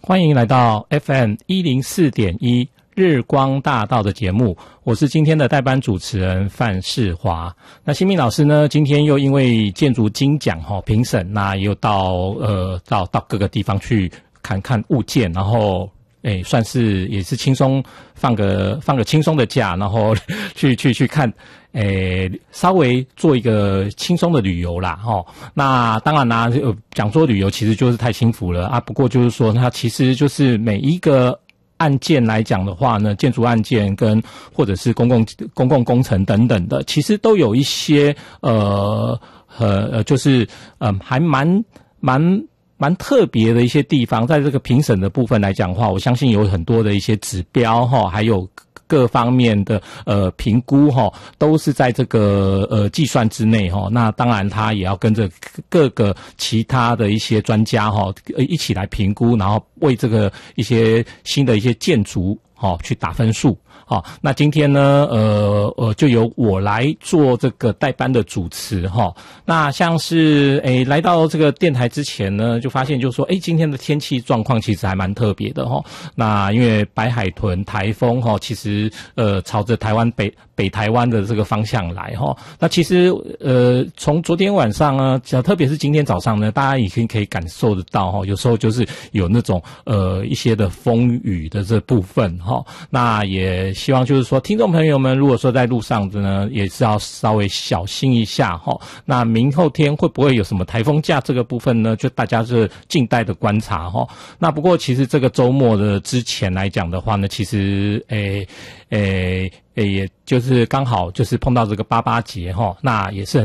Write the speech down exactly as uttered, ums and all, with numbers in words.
欢迎来到 F M 一零四点一 日光大道的节目，我是今天的代班主持人范世华。那新民老师呢，今天又因为建筑金奖哈评审，那又到呃到到各个地方去看看物件，然后诶算是也是轻松放个放个轻松的假，然后去去去看。诶，稍微做一个轻松的旅游啦，齁。那当然啦，呃，讲说旅游其实就是太轻浮了啊。不过就是说，它其实就是每一个案件来讲的话呢，建筑案件跟或者是公共公共工程等等的，其实都有一些呃呃，就是嗯，还蛮蛮。蛮特别的一些地方，在这个评审的部分来讲的话，我相信有很多的一些指标哈，还有各方面的呃评估哈，都是在这个呃计算之内哈。那当然，他也要跟着各个其他的一些专家哈，一起来评估，然后为这个一些新的一些建筑哈去打分数。好，那今天呢，呃呃，就由我来做这个代班的主持哈。那像是诶来到这个电台之前呢，就发现就是说，诶今天的天气状况其实还蛮特别的哈。那因为白海豚台风哈，其实呃朝着台湾北北台湾的这个方向来哈。那其实呃从昨天晚上呢，特别是今天早上呢，大家已经可以感受得到哈，有时候就是有那种呃一些的风雨的这部分哈。那也希望就是说，听众朋友们，如果说在路上的呢，也是要稍微小心一下哈。那明后天会不会有什么台风假这个部分呢？就大家是静待的观察哈。那不过其实这个周末的之前来讲的话呢，其实诶诶诶，也就是刚好就是碰到这个八八节哈，那也是很